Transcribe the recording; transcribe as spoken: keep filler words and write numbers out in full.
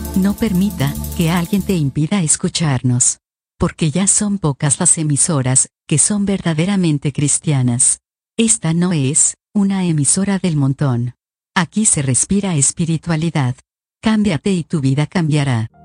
No permita que alguien te impida escucharnos. Porque ya son pocas las emisoras que son verdaderamente cristianas. Esta no es una emisora del montón. Aquí se respira espiritualidad. Cámbiate y tu vida cambiará.